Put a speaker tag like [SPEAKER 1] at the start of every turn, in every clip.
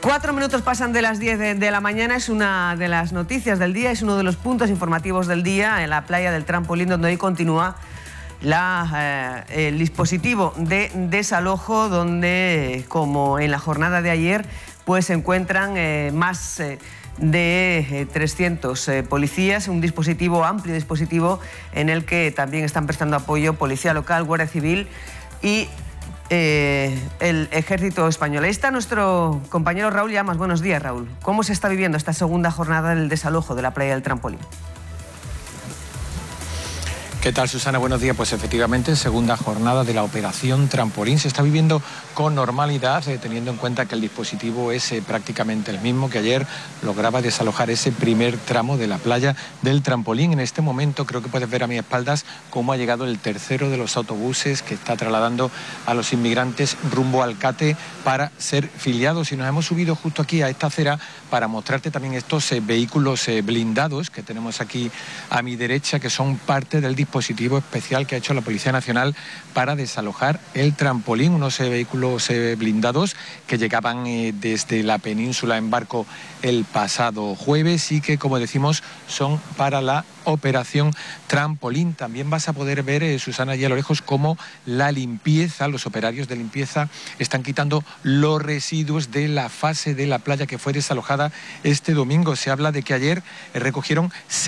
[SPEAKER 1] 4 minutos pasan de las 10 de la mañana, es una de las noticias del día, es uno de los puntos informativos del día en la playa del Trampolín, donde hoy continúa el dispositivo de desalojo, donde, como en la jornada de ayer, pues se encuentran más de 300 policías, un dispositivo, amplio dispositivo, en el que también están prestando apoyo Policía Local, Guardia Civil y el Ejército Español. Ahí está nuestro compañero Raúl Llamas. Buenos días, Raúl. ¿Cómo se está viviendo esta segunda jornada del desalojo de la playa del Trampolín?
[SPEAKER 2] ¿Qué tal, Susana? Buenos días. Pues efectivamente, segunda jornada de la operación Trampolín. Se está viviendo con normalidad, teniendo en cuenta que el dispositivo es prácticamente el mismo que ayer lograba desalojar ese primer tramo de la playa del Trampolín. En este momento creo que puedes ver a mis espaldas cómo ha llegado el tercero de los autobuses que está trasladando a los inmigrantes rumbo al CATE para ser filiados. Y nos hemos subido justo aquí a esta acera para mostrarte también estos vehículos blindados que tenemos aquí a mi derecha, que son parte del dispositivo especial que ha hecho la Policía Nacional para desalojar el Trampolín, unos vehículos blindados que llegaban desde la península en barco el pasado jueves y que, como decimos, son para la operación Trampolín. También vas a poder ver, Susana, y a lo lejos, cómo la limpieza, los operarios de limpieza están quitando los residuos de la fase de la playa que fue desalojada este domingo. Se habla de que ayer recogieron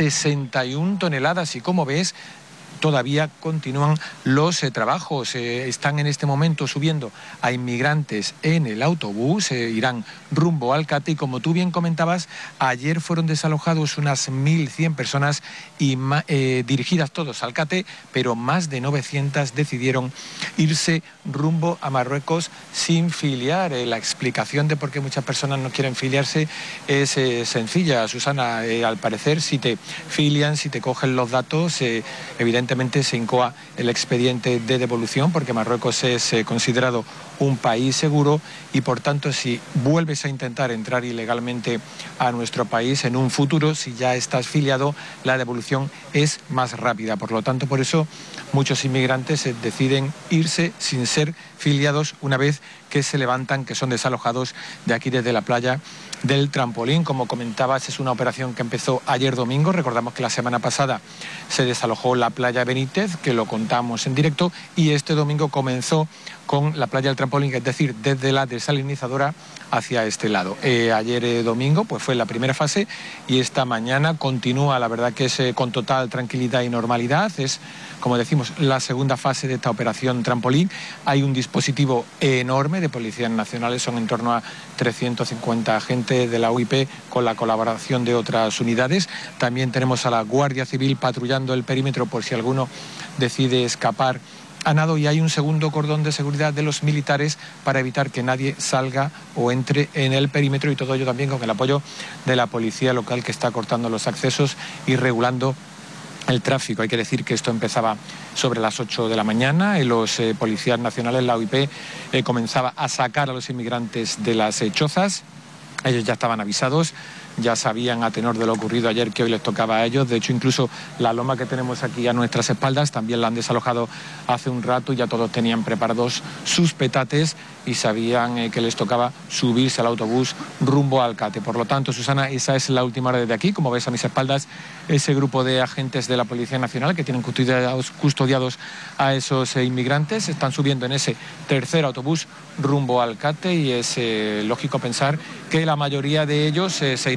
[SPEAKER 2] 61 toneladas y, como ves, todavía continúan los trabajos. Están en este momento subiendo a inmigrantes en el autobús, irán rumbo al CATE y, como tú bien comentabas, ayer fueron desalojados unas 1.100 personas y dirigidas todos al CATE, pero más de 900 decidieron irse rumbo a Marruecos sin filiar. La explicación de por qué muchas personas no quieren filiarse es sencilla, Susana. Al parecer, si te filian, si te cogen los datos, evidentemente se incoa el expediente de devolución, porque Marruecos es considerado un país seguro y, por tanto, si vuelves a intentar entrar ilegalmente a nuestro país en un futuro, si ya estás filiado, la devolución es más rápida. Por lo tanto, por eso muchos inmigrantes deciden irse sin ser filiados una vez que se levantan, que son desalojados de aquí desde la playa del Trampolín. Como comentabas, es una operación que empezó ayer domingo. Recordamos que la semana pasada se desalojó la playa Benítez, que lo contamos en directo, y este domingo comenzó con la playa del Trampolín, es decir, desde la desalinizadora hacia este lado. Ayer domingo pues fue la primera fase y esta mañana continúa, la verdad que es con total tranquilidad y normalidad. Es, como decimos, la segunda fase de esta operación Trampolín. Hay un dispositivo enorme de policías nacionales, son en torno a 350 agentes de la UIP con la colaboración de otras unidades. También tenemos a la Guardia Civil patrullando el perímetro por si alguno decide escapar a nado, y hay un segundo cordón de seguridad de los militares para evitar que nadie salga o entre en el perímetro, y todo ello también con el apoyo de la Policía Local, que está cortando los accesos y regulando el tráfico. Hay que decir que esto empezaba sobre las 8 de la mañana y los policías nacionales, la UIP, comenzaba a sacar a los inmigrantes de las chozas. Ellos ya estaban avisados, ya sabían, a tenor de lo ocurrido ayer, que hoy les tocaba a ellos. De hecho, incluso la loma que tenemos aquí a nuestras espaldas también la han desalojado hace un rato, y ya todos tenían preparados sus petates y sabían que les tocaba subirse al autobús rumbo al CATE. Por lo tanto, Susana, esa es la última hora desde aquí. Como ves a mis espaldas, ese grupo de agentes de la Policía Nacional que tienen custodiados a esos inmigrantes están subiendo en ese tercer autobús rumbo al CATE, y es lógico pensar que la mayoría de ellos se